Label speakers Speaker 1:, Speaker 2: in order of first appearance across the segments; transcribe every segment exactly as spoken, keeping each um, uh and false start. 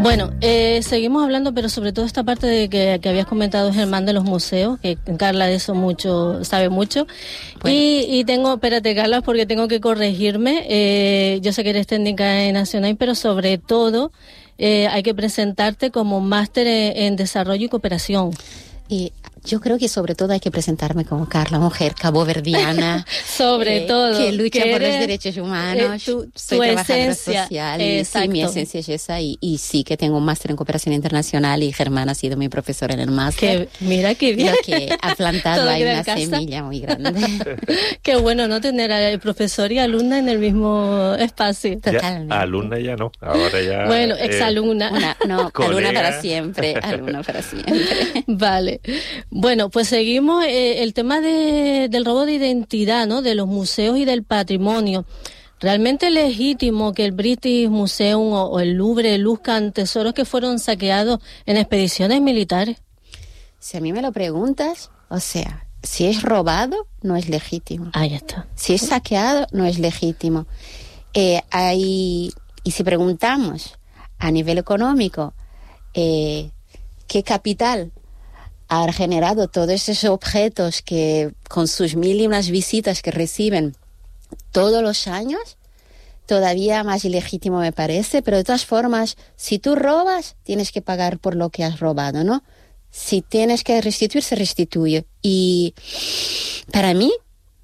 Speaker 1: Bueno, eh, seguimos hablando, pero sobre todo esta parte de que, que habías comentado, Germán, de los museos, que Carla de eso mucho sabe mucho. Bueno. Y, y tengo, espérate, Carla, porque tengo que corregirme. Eh, yo sé que eres técnica en Nacional, pero sobre todo eh, hay que presentarte como máster en, en desarrollo y cooperación.
Speaker 2: Y yo creo que sobre todo hay que presentarme como Carla, mujer caboverdiana.
Speaker 1: sobre
Speaker 2: eh,
Speaker 1: todo.
Speaker 2: Que lucha
Speaker 1: que
Speaker 2: por
Speaker 1: eres,
Speaker 2: los derechos humanos.
Speaker 1: Eh, tu,
Speaker 2: Soy
Speaker 1: tu
Speaker 2: trabajadora
Speaker 1: esencia,
Speaker 2: social. Y, sí, mi esencia es esa. Y, y sí que tengo un máster en cooperación internacional y Germán ha sido mi profesor en el máster.
Speaker 1: Que, mira qué bien.
Speaker 2: Lo que ha plantado ahí una casa. semilla muy grande.
Speaker 1: Qué bueno, ¿no? Tener al profesor y alumna en el mismo espacio.
Speaker 2: Totalmente.
Speaker 3: Ya, alumna ya no, ahora ya...
Speaker 1: Bueno, exalumna.
Speaker 2: Eh, una, no, alumna para siempre, alumna para siempre.
Speaker 1: Vale. Bueno, pues seguimos eh, el tema de, del robo de identidad, ¿no? De los museos y del patrimonio. ¿Realmente es legítimo que el British Museum o, o el Louvre luzcan tesoros que fueron saqueados en expediciones militares?
Speaker 2: Si a mí me lo preguntas, o sea, si es robado, no es legítimo.
Speaker 1: Ahí está.
Speaker 2: Si es saqueado, no es legítimo. Eh, hay, y si preguntamos a nivel económico, eh, ¿qué capital ha generado todos esos objetos que con sus mil y unas visitas que reciben todos los años? Todavía más ilegítimo me parece, pero de todas formas, si tú robas, tienes que pagar por lo que has robado, ¿no? Si tienes que restituir, se restituye. Y para mí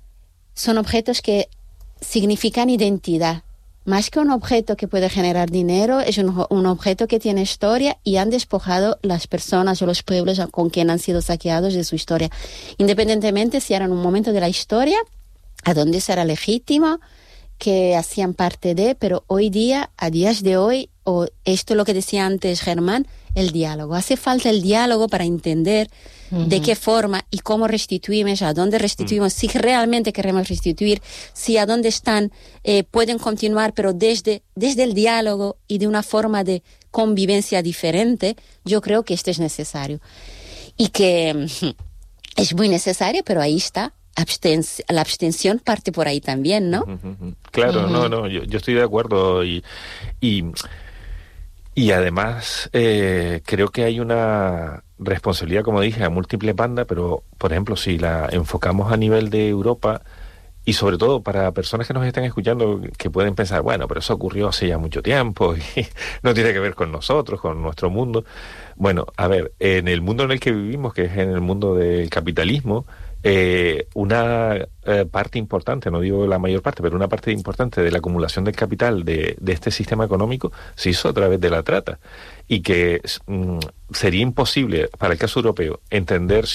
Speaker 2: son objetos que significan identidad. Más que un objeto que puede generar dinero, es un, un objeto que tiene historia y han despojado las personas o los pueblos con quien han sido saqueados de su historia. Independientemente si era en un momento de la historia, a donde será legítimo, que hacían parte de, pero hoy día, a días de hoy, o esto es lo que decía antes Germán, el diálogo. Hace falta el diálogo para entender uh-huh. de qué forma y cómo restituimos, a dónde restituimos, uh-huh. si realmente queremos restituir, si a dónde están, eh, pueden continuar, pero desde, desde el diálogo y de una forma de convivencia diferente. Yo creo que esto es necesario. Y que es muy necesario, pero ahí está. Absten- la abstención parte por ahí también, ¿no?
Speaker 3: Claro,
Speaker 2: uh-huh.
Speaker 3: no, no, yo, yo estoy de acuerdo y y, y además eh, creo que hay una responsabilidad, como dije, a múltiples bandas, pero por ejemplo, si la enfocamos a nivel de Europa y sobre todo para personas que nos están escuchando que pueden pensar, bueno, pero eso ocurrió hace ya mucho tiempo y no tiene que ver con nosotros, con nuestro mundo. Bueno, a ver, en el mundo en el que vivimos, que es en el mundo del capitalismo, Eh, una eh, parte importante, no digo la mayor parte, pero una parte importante de la acumulación del capital de, de este sistema económico se hizo a través de la trata y que mm, sería imposible para el caso europeo entender